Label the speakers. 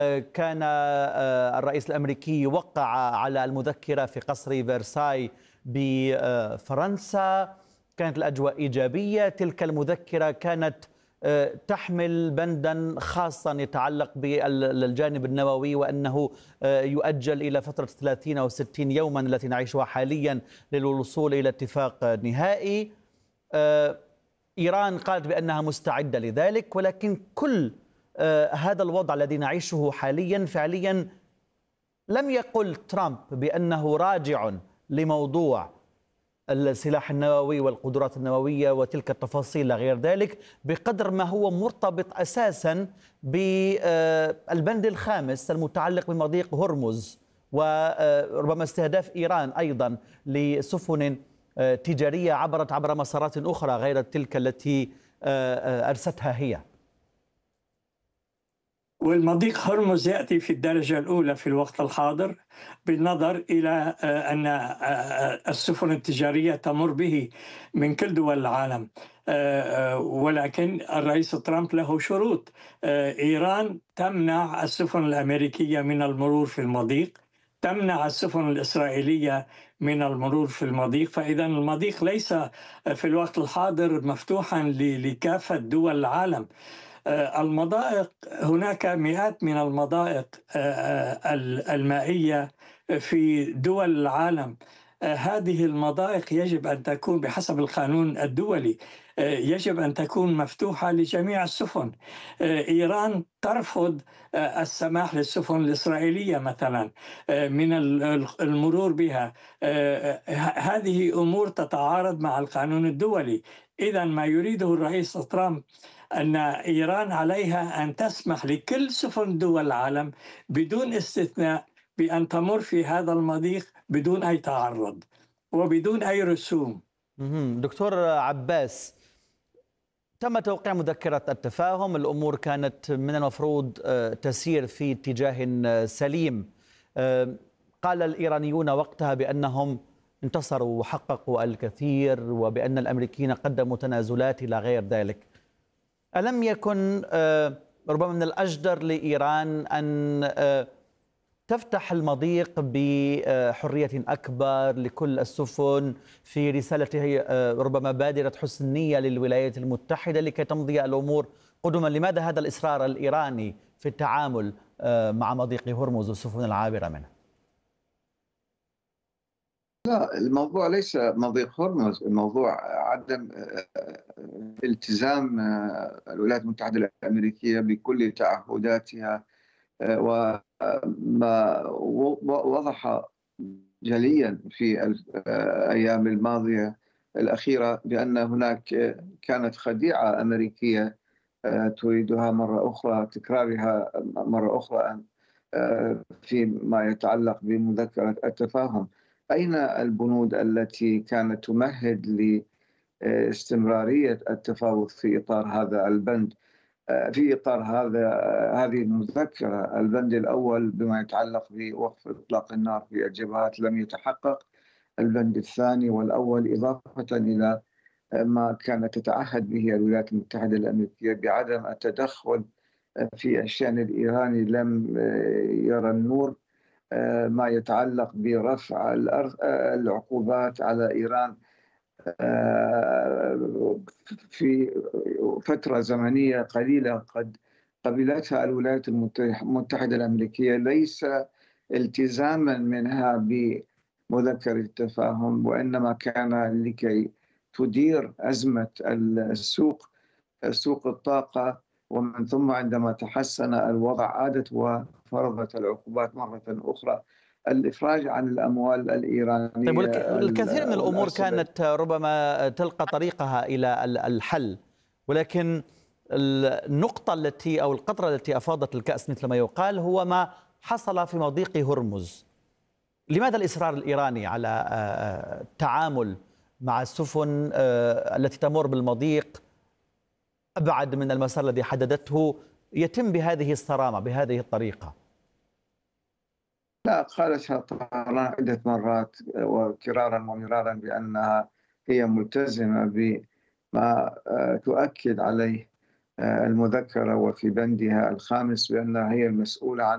Speaker 1: كان الرئيس الأمريكي وقع على المذكرة في قصر فرساي بفرنسا. كانت الأجواء إيجابية. تلك المذكرة كانت تحمل بندا خاصا يتعلق بالجانب النووي، وأنه يؤجل إلى فترة 30 أو 60 يوما التي نعيشها حاليا للوصول إلى اتفاق نهائي. إيران قالت بأنها مستعدة لذلك، ولكن كل هذا الوضع الذي نعيشه حاليا فعليا لم يقل ترامب بأنه راجع لموضوع السلاح النووي والقدرات النووية وتلك التفاصيل غير ذلك، بقدر ما هو مرتبط أساسا بالبند الخامس المتعلق بمضيق هرمز، وربما استهداف إيران أيضا لسفن تجارية عبرت عبر مسارات أخرى غير تلك التي أرستها هي.
Speaker 2: والمضيق هرمز يأتي في الدرجة الأولى في الوقت الحاضر، بالنظر إلى أن السفن التجارية تمر به من كل دول العالم. ولكن الرئيس ترامب له شروط. إيران تمنع السفن الأمريكية من المرور في المضيق، تمنع السفن الإسرائيلية من المرور في المضيق. فإذا المضيق ليس في الوقت الحاضر مفتوحا لكافة دول العالم. المضائق، هناك مئات من المضائق المائية في دول العالم. هذه المضائق يجب أن تكون بحسب القانون الدولي، يجب أن تكون مفتوحة لجميع السفن. إيران ترفض السماح للسفن الإسرائيلية مثلا من المرور بها. هذه أمور تتعارض مع القانون الدولي. إذن ما يريده الرئيس ترامب أن إيران عليها أن تسمح لكل سفن دول العالم بدون استثناء بأن تمر في هذا المضيق بدون أي تعرض وبدون أي رسوم.
Speaker 1: دكتور عباس، تم توقيع مذكرة التفاهم. الأمور كانت من المفروض تسير في اتجاه سليم. قال الإيرانيون وقتها بأنهم انتصروا وحققوا الكثير، وبأن الأمريكيين قدموا تنازلات إلى غير ذلك. ألم يكن ربما من الأجدر لإيران أن تفتح المضيق بحرية أكبر لكل السفن في رسالته ربما بادرة حسن نية للولايات المتحدة لكي تمضي الأمور قدما؟ لماذا هذا الإصرار الإيراني في التعامل مع مضيق هرمز والسفن العابرة منه؟
Speaker 3: لا، الموضوع ليس مضيق هرمز، الموضوع عدم التزام الولايات المتحدة الأمريكية بكل تعهداتها، وما وضح جليا في الأيام الماضية الأخيرة بأن هناك كانت خديعة أمريكية تريدها مرة أخرى، تكرارها مرة أخرى فيما يتعلق بمذكرة التفاهم. أين البنود التي كانت تمهد لاستمرارية التفاوض في إطار هذا البند؟ في إطار هذه المذكرة، البند الأول بما يتعلق بوقف إطلاق النار في الجبهات لم يتحقق. البند الثاني والأول إضافة إلى ما كانت تتعهد به الولايات المتحدة الأمريكية بعدم التدخل في الشأن الإيراني لم يرى النور. ما يتعلق برفع العقوبات على إيران في فترة زمنية قليلة قد قبلتها الولايات المتحدة الأمريكية ليس التزاما منها بمذكرة التفاهم، وإنما كان لكي تدير أزمة سوق الطاقة، ومن ثم عندما تحسن الوضع عادت وفرضت العقوبات مرة أخرى. الإفراج عن الأموال الإيرانية.
Speaker 1: طيب، الكثير من الأمور كانت ربما تلقى طريقها إلى الحل، ولكن النقطة التي أو القطرة التي أفاضت الكأس مثل ما يقال هو ما حصل في مضيق هرمز. لماذا الإصرار الإيراني على التعامل مع السفن التي تمر بالمضيق أبعد من المسار الذي حددته يتم بهذه الصرامة بهذه الطريقة؟
Speaker 3: لا، قالتها طبعا عدة مرات وكرارا ومرارا بأنها هي ملتزمة بما تؤكد عليه المذكرة وفي بندها الخامس بأنها هي المسؤولة عن